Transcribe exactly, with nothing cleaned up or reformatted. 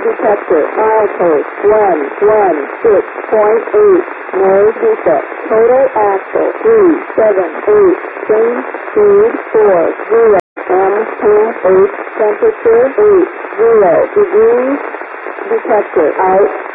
detector, milepost one one six point eight, noise defect, total axle three seven eight, change speed four zero, M P eight, temperature eight zero degrees, detector out.